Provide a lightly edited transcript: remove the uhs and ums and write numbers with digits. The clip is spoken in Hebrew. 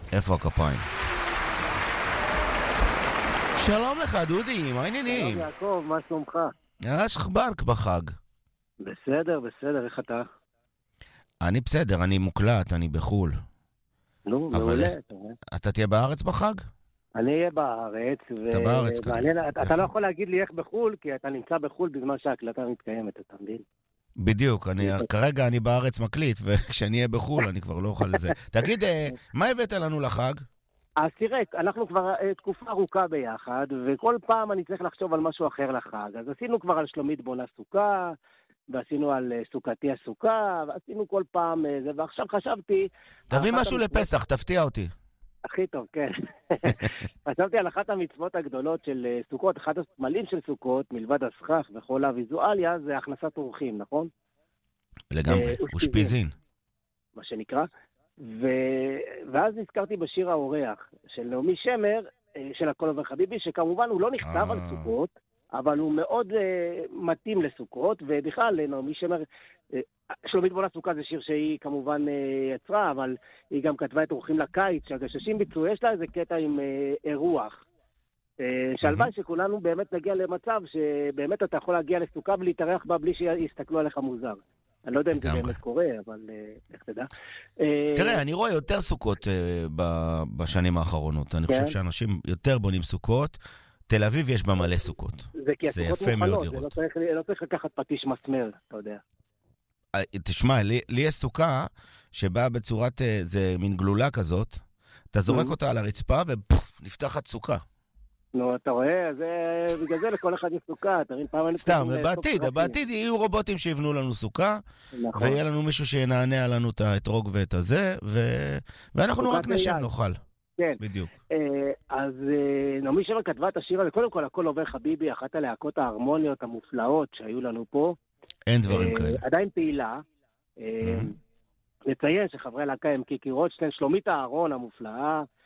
איפה הכפיים? שלום לך, דודי, מה העניינים? שלום יעקב, מה שלומך? יש חברק בחג. בסדר, איך אתה? אני בסדר, אני מוקלט, אני בחול. נו, אבל מעולה. אתה תהיה בארץ בחג? אני אהיה בארץ, אתה בארץ כנראה. אתה לא יכול להגיד לי איך בחול, כי אתה נמצא בחול בזמן שההקלטה מתקיימת, אתה מבין? בדיוק, כרגע אני בארץ מקליט, וכשאני אהיה בחול אני כבר לא אוכל לזה. תגיד, מה הבאת לנו לחג? אז תראה, אנחנו כבר תקופה ארוכה ביחד, וכל פעם אני צריך לחשוב על משהו אחר לחג. אז עשינו כבר על שלומית בונה סוכה, ועשינו על סוכתי הסוכה, ועשינו כל פעם זה, ועכשיו חשבתי... תביא משהו לפסח, תפתיע אותי. הכי טוב, כן. חשבתי על אחת המצוות הגדולות של סוכות, אחד הסמלים של סוכות, מלבד הסכך וכל הוויזואליה, זה הכנסת אורחים, נכון? לגמרי, אושפיזין. מה שנקרא. ואז נזכרתי בשיר האורח של נעמי שמר, של הכל עובר חביבי, שכמובן הוא לא נכתב על סוכות, אבל הוא מאוד מתאים לסוכות, ובכלל נעמי שמר, שלומית בונה סוכה זה שיר שהיא כמובן יצרה, אבל היא גם כתבה את אורחים לקיץ, שהגששים ביצעו, יש לה איזה קטע עם אירוח. שהלוואי שכולנו באמת נגיע למצב שבאמת אתה יכול להגיע לסוכה ולהתארח בה בלי שיסתכלו עליך מוזר. אני לא יודע אם זה באמת קורה, אבל איך תדע. תראה, אני רואה יותר סוכות בשנים האחרונות. אני חושב שאנשים יותר בונים סוכות. תל אביב יש בה מלא סוכות. זה יפה מאוד לראות. לא צריך לקחת פטיש מסמר, אתה יודע. תשמע, לי יש סוכה שבאה בצורת, זה מין גלולה כזאת, אתה זורק אותה על הרצפה ונפתחת סוכה. נו, אתה רואה, בגלל זה לכל אחד יש סוכה, אתה מבין, פעם... סתם, בעתיד יהיו רובוטים שיבנו לנו סוכה, ויהיה לנו מישהו שינענע לנו את האתרוג ואת הזה, ואנחנו רק נשב נאכל. כן. בדיוק. אז נעמי שמר כתבה את השיר הזה, קודם כל הכל עובר חביבי, אחת הלהקות ההרמוניות המופלאות שהיו לנו פה. אין דברים כאלה. עדיין פעילה. נציין שחברי הלהקה הם קיקי רוטשטיין, שלומית אהרון המופלאה,